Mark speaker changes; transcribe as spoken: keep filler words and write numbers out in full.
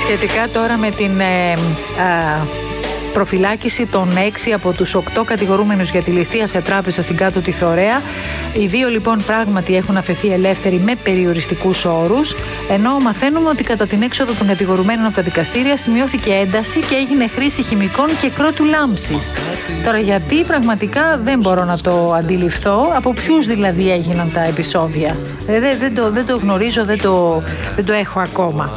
Speaker 1: Σχετικά τώρα με την ε, ε, προφυλάκηση των έξι από τους οκτώ κατηγορούμενους για τη ληστεία σε τράπεζα στην Κάτω τη Θωρέα. Οι δύο λοιπόν πράγματι έχουν αφαιθεί ελεύθεροι με περιοριστικούς όρους, ενώ μαθαίνουμε ότι κατά την έξοδο των κατηγορουμένων από τα δικαστήρια σημειώθηκε ένταση και έγινε χρήση χημικών και κρότου λάμψης. Τώρα γιατί πραγματικά δεν μπορώ να το αντιληφθώ, από ποιους δηλαδή έγιναν τα επεισόδια. Δεν, δεν, το, δεν το γνωρίζω, δεν το, δεν το έχω ακόμα.